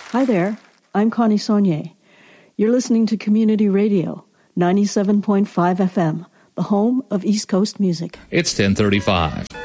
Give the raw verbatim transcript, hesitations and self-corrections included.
Hi there, I'm Connie Saunier. You're listening to Community Radio, ninety-seven point five F M, the home of East Coast music. It's ten thirty-five.